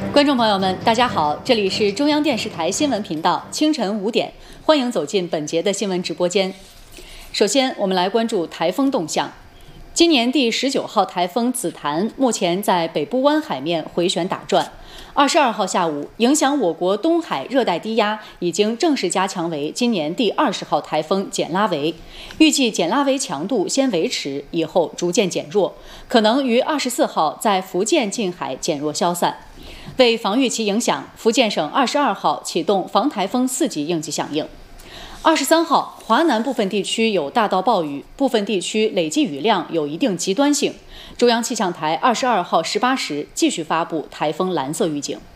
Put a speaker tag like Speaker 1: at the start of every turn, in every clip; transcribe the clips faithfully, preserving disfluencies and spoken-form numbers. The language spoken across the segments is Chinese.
Speaker 1: 观众朋友们，大家好，这里是中央电视台新闻频道，清晨五点，欢迎走进本节的新闻直播间。首先，我们来关注台风动向。今年第十九号台风紫檀目前在北部湾海面回旋打转。二十二号下午，影响我国东海热带低压已经正式加强为今年第二十号台风简拉维，预计简拉维强度先维持，以后逐渐减弱，可能于二十四号在福建近海减弱消散。为防御其影响，福建省二十二号启动防台风四级应急响应。二十三号，华南部分地区有大到暴雨，部分地区累计雨量有一定极端性。中央气象台二十二号十八时继续发布台风蓝色预警。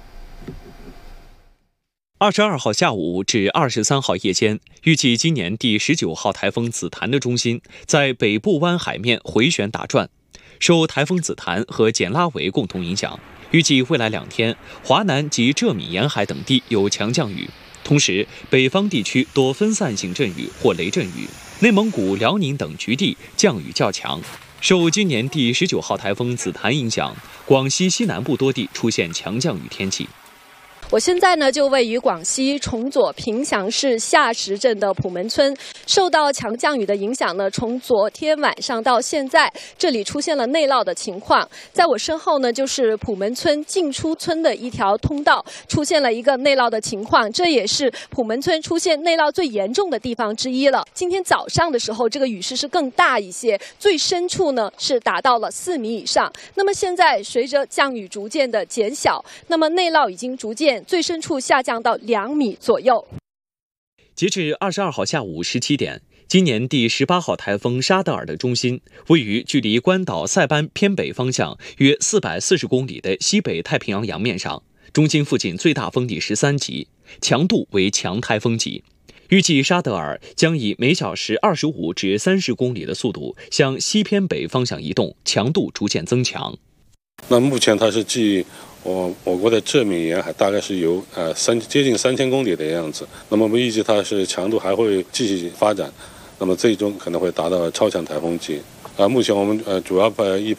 Speaker 2: 二十二号下午至二十三号夜间，预计今年第十九号台风紫檀的中心在北部湾海面回旋打转，受台风紫檀和简拉维共同影响，预计未来两天，华南及浙闽沿海等地有强降雨。同时，北方地区多分散性阵雨或雷阵雨，内蒙古、辽宁等局地降雨较强。受今年第十九号台风紫檀影响，广西西南部多地出现强降雨天气。
Speaker 3: 我现在呢就位于广西崇左平祥市下石镇的普门村，受到强降雨的影响呢，从昨天晚上到现在，这里出现了内涝的情况。在我身后呢，就是普门村进出村的一条通道，出现了一个内涝的情况，这也是普门村出现内涝最严重的地方之一了。今天早上的时候，这个雨势是更大一些，最深处呢是达到了四米以上。那么现在随着降雨逐渐的减小，那么内涝已经逐渐最深处下降到两米左右。
Speaker 2: 截至二十二号下午十七点，今年第十八号台风沙德尔的中心位于距离关岛塞班偏北方向约四百四十公里的西北太平洋洋面上，中心附近最大风力十三级，强度为强台风级。预计沙德尔将以每小时二十五至三十公里的速度向西偏北方向移动，强度逐渐增强。
Speaker 4: 那目前它是距我我国的浙闽沿海大概是有呃三接近三千公里的样子。那么我们预计它是强度还会继续发展，那么最终可能会达到超强台风级。啊、呃，目前我们呃主要把预